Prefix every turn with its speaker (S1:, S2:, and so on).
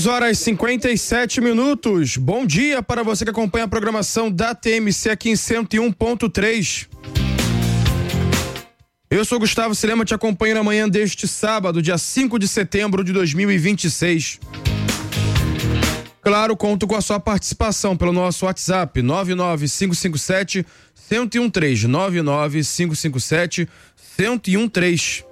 S1: 6h57. Bom dia para você que acompanha a programação da TMC aqui em 101.3. Eu sou Gustavo Silema, te acompanho na manhã deste sábado, dia 5 de setembro de 2026. Claro, conto com a sua participação pelo nosso WhatsApp 99557-1013, 99557-1013.